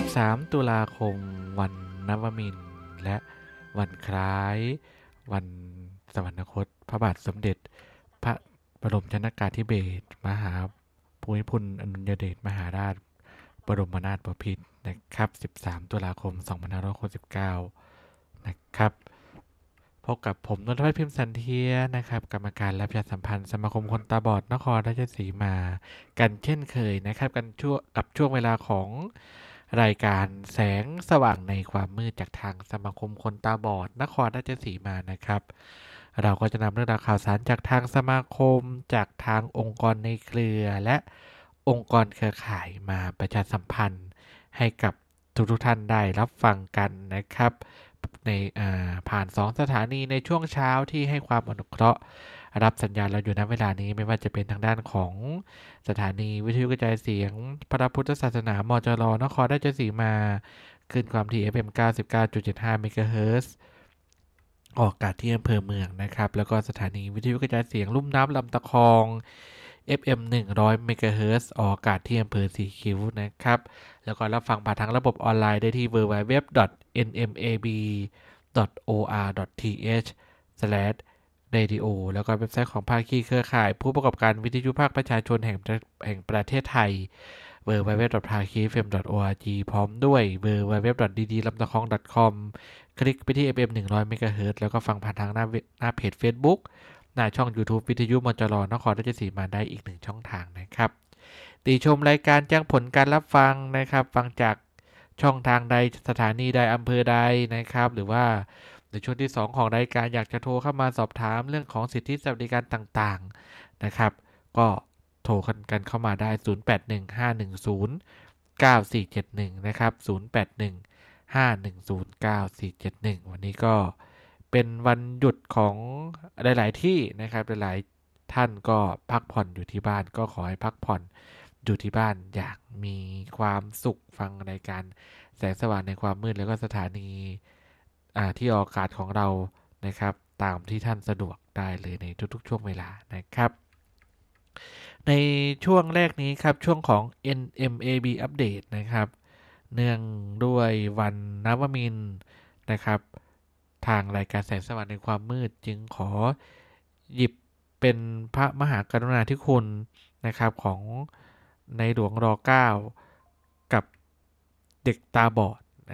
13 ตุลาคมวันนวมินทร์และวันคล้ายวันสวรรคตพระบาทสมเด็จพระบรมชนกาธิเบศรมหาภูมิพลอดุลยเดชมหาราชบรมนาถบพิตรนะครับ13 ตุลาคม 2569นะครับพบกับผมนนทวัฒน์พิมพ์สันเทียนะครับกรรมการและประชาสัมพันธ์สมาคมคนตาบอดนครราชสีมากันเช่นเคยนะครับกันช่วงเวลาของรายการแสงสว่างในความมืดจากทางสมาคมคนตาบอดนครราชสีมานะครับเราก็จะนำเรื่องราวข่าวสารจากทางสมาคมจากทางองค์กรในเครือและองค์กรเครือข่ายมาประชาสัมพันธ์ให้กับทุกท่านได้รับฟังกันนะครับในผ่าน2สถานีในช่วงเช้าที่ให้ความอนุเคราะห์รับสัญญาณเราอยู่ณเวลานี้ไม่ว่าจะเป็นทางด้านของสถานีวิทยุกระจายเสียงพระพุทธศาสนามจร.นครราชสีมาขึ้นความถี่ FM 99.75 เมกะเฮิรตซ์ออกอากาศที่อำเภอเมืองนะครับแล้วก็สถานีวิทยุกระจายเสียงลุ่มน้ำลำตะคอง FM 100 เมกะเฮิรตซ์ออกอากาศที่อำเภอสีคิ้วนะครับแล้วก็รับฟังผ่านทางระบบออนไลน์ได้ที่ www.nmab.or.th/radio แล้วก็เว็บไซต์ของภาคีเครือข่ายผู้ประกอบการวิทยุภาคประชาชนแห่งประเทศไทย www.phakifm.org พร้อมด้วย www.ddlamtakong.com คลิกไปที่ FM 100 เมกะเฮิรตซ์แล้วก็ฟังผ่านทางหน้าเพจ Facebook หน้าช่อง YouTube วิทยุมจร.นครราชสีมาได้อีก1ช่องทางนะครับติชมรายการแจ้งผลการรับฟังนะครับฟังจากช่องทางใดสถานีใดอำเภอใดนะครับหรือว่าในช่วงที่2ของรายการอยากจะโทรเข้ามาสอบถามเรื่องของสิทธิสวัสดิการต่างๆนะครับก็โทรกันเข้ามาได้ 0815109471 นะครับ 0815109471 วันนี้ก็เป็นวันหยุดของหลายๆที่นะครับหลายๆท่านก็พักผ่อนอยู่ที่บ้านก็ขอให้พักผ่อนอยู่ที่บ้านอย่างมีความสุขฟังรายการแสงสว่างในความมืดแล้วก็สถานีที่ออกอากาศของเรานะครับตามที่ท่านสะดวกได้เลยในทุกๆช่วงเวลานะครับในช่วงแรกนี้ครับช่วงของ NMAB อัปเดตนะครับเนื่องด้วยวันนวมินทร์นะครับทางรายการแสงสว่างในความมืดจึงขอหยิบเป็นพระมหากรุณาธิคุณนะครับของในหลวงร.9 กับเด็กตาบอด